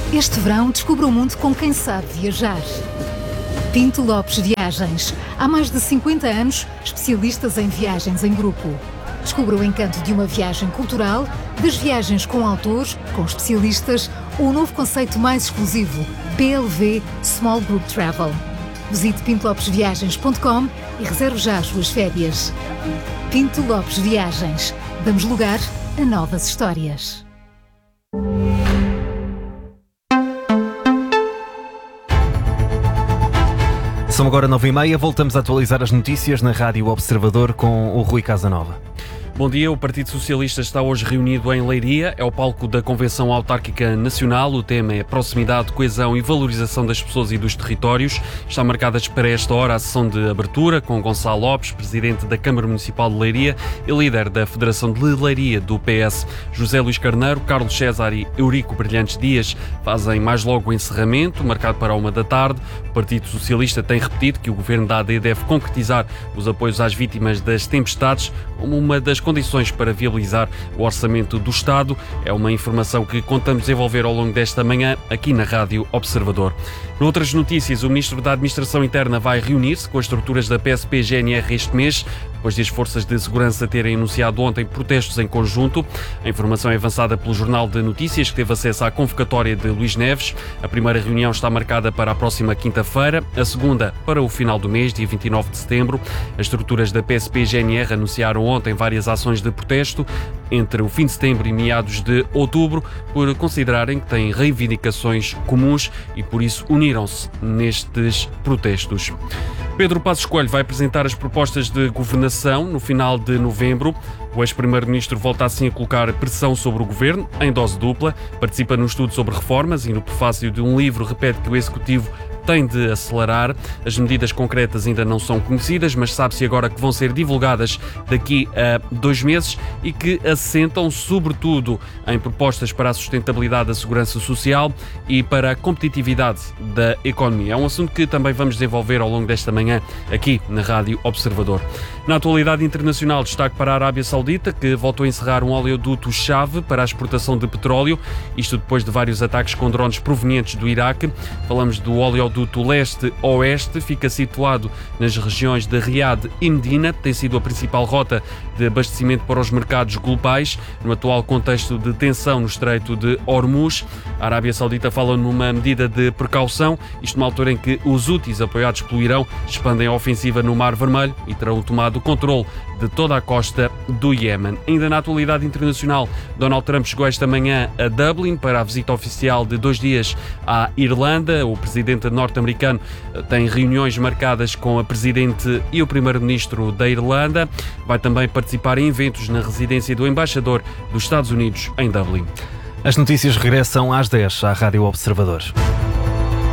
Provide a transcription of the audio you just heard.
Este verão, descubra o mundo com quem sabe viajar. Pinto Lopes Viagens. Há mais de 50 anos, especialistas em viagens em grupo. Descubra o encanto de uma viagem cultural, das viagens com autores, com especialistas ou o novo conceito mais exclusivo, PLV Small Group Travel. Visite pintolopesviagens.com e reserve já as suas férias. Pinto Lopes Viagens. Damos lugar a novas histórias. São agora 9h30, voltamos a atualizar as notícias na Rádio Observador com o Rui Casanova. Bom dia, o Partido Socialista está hoje reunido em Leiria, é o palco da Convenção Autárquica Nacional. O tema é proximidade, coesão e valorização das pessoas e dos territórios. Está marcada para esta hora a sessão de abertura com Gonçalo Lopes, presidente da Câmara Municipal de Leiria e líder da Federação de Leiria do PS. José Luís Carneiro, Carlos César e Eurico Brilhantes Dias fazem mais logo o encerramento, marcado para 1 da tarde. O Partido Socialista tem repetido que o Governo da AD deve concretizar os apoios às vítimas das tempestades como uma das condições para viabilizar o orçamento do Estado. É uma informação que contamos desenvolver ao longo desta manhã aqui na Rádio Observador. Noutras notícias, o Ministro da Administração Interna vai reunir-se com as estruturas da PSP-GNR este mês, depois de as forças de segurança terem anunciado ontem protestos em conjunto. A informação é avançada pelo Jornal de Notícias, que teve acesso à convocatória de Luís Neves. A primeira reunião está marcada para a próxima quinta-feira, a segunda para o final do mês, dia 29 de setembro. As estruturas da PSP-GNR anunciaram ontem várias ações de protesto entre o fim de setembro e meados de outubro, por considerarem que têm reivindicações comuns e por isso uniram-se nestes protestos. Pedro Passos Coelho vai apresentar as propostas de governação no final de novembro. O ex-primeiro-ministro volta assim a colocar pressão sobre o governo, em dose dupla. Participa num estudo sobre reformas e no prefácio de um livro repete que o executivo tem de acelerar. As medidas concretas ainda não são conhecidas, mas sabe-se agora que vão ser divulgadas daqui a 2 meses e que assentam sobretudo em propostas para a sustentabilidade da segurança social e para a competitividade da economia. É um assunto que também vamos desenvolver ao longo desta manhã aqui na Rádio Observador. Na atualidade internacional, destaque para a Arábia Saudita, que voltou a encerrar um oleoduto-chave para a exportação de petróleo, isto depois de vários ataques com drones provenientes do Iraque. Falamos do oleoduto leste-oeste, fica situado nas regiões de Riad e Medina, tem sido a principal rota de abastecimento para os mercados globais, no atual contexto de tensão no Estreito de Hormuz. A Arábia Saudita fala numa medida de precaução, isto numa altura em que os Houthis, apoiados pelo Irão, expandem a ofensiva no Mar Vermelho e terão tomado o controle de toda a costa do Iémen. Ainda na atualidade internacional, Donald Trump chegou esta manhã a Dublin para a visita oficial de 2 dias à Irlanda. O presidente norte-americano tem reuniões marcadas com a presidente e o primeiro-ministro da Irlanda. Vai também participar em eventos na residência do embaixador dos Estados Unidos em Dublin. As notícias regressam às 10 à Rádio Observador.